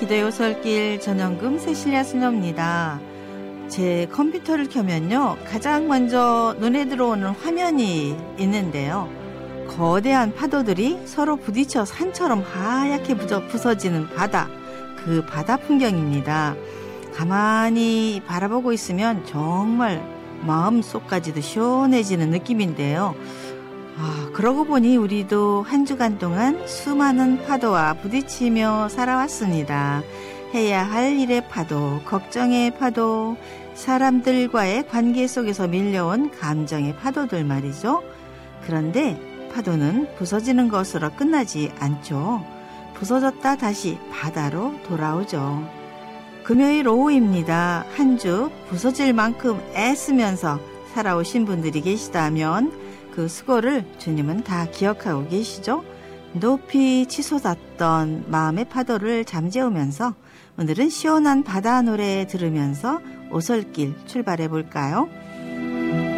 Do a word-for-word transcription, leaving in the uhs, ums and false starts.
기도의 오솔길 전영금 세실리아 수녀입니다. 제 컴퓨터를 켜면요, 가장 먼저 눈에 들어오는 화면이 있는데요. 거대한 파도들이 서로 부딪혀 산처럼 하얗게 부서지는 바다, 그 바다 풍경입니다. 가만히 바라보고 있으면 정말 마음속까지도 시원해지는 느낌인데요. 아, 그러고 보니 우리도 한 주간 동안 수많은 파도와 부딪히며 살아왔습니다. 해야 할 일의 파도, 걱정의 파도, 사람들과의 관계 속에서 밀려온 감정의 파도들 말이죠. 그런데 파도는 부서지는 것으로 끝나지 않죠. 부서졌다 다시 바다로 돌아오죠. 금요일 오후입니다. 한 주 부서질 만큼 애쓰면서 살아오신 분들이 계시다면 그 수고를 주님은 다 기억하고 계시죠? 높이 치솟았던 마음의 파도를 잠재우면서 오늘은 시원한 바다 노래 들으면서 오솔길 출발해 볼까요?